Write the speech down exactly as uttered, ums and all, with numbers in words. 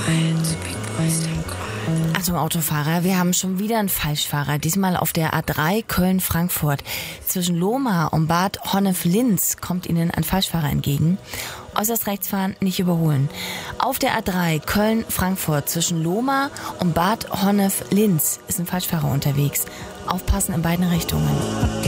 Achtung Autofahrer, wir haben schon wieder einen Falschfahrer. Diesmal auf der A drei Köln-Frankfurt. Zwischen Lohmar und Bad Honnef-Linz kommt Ihnen ein Falschfahrer entgegen. Äußerst rechts fahren, nicht überholen. Auf der A drei Köln-Frankfurt zwischen Lohmar und Bad Honnef-Linz ist ein Falschfahrer unterwegs. Aufpassen in beiden Richtungen.